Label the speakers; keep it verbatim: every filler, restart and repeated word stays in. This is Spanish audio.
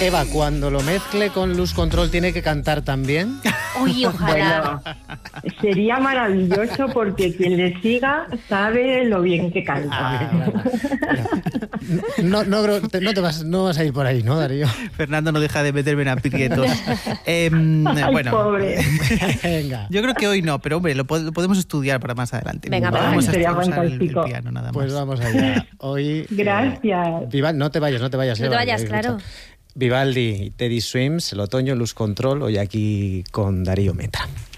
Speaker 1: Eva, cuando lo mezcle con Luz Control, ¿tiene que cantar también?
Speaker 2: Uy, ojalá.
Speaker 3: Bueno, sería maravilloso porque quien le siga sabe lo bien que canta.
Speaker 1: Ah, claro. No, no, no, te, no, te vas, no vas a ir por ahí, ¿no, Darío?
Speaker 4: Fernando no deja de meterme en aprietos. eh,
Speaker 3: Ay,
Speaker 4: bueno,
Speaker 3: pobre.
Speaker 1: Venga.
Speaker 4: Yo creo que hoy no, pero hombre, lo, pod- lo podemos estudiar para más adelante.
Speaker 2: Venga,
Speaker 4: vamos a
Speaker 3: sería
Speaker 4: usar el, el
Speaker 3: fantástico.
Speaker 4: piano nada más.
Speaker 1: Pues vamos allá. Hoy.
Speaker 3: Gracias.
Speaker 1: eh, Viva, no te vayas, no te vayas.
Speaker 2: No te
Speaker 1: Eva,
Speaker 2: vayas,
Speaker 1: que-
Speaker 2: claro.
Speaker 1: Vivaldi y Teddy Swims, el otoño, Luz Control, hoy aquí con Darío Metra.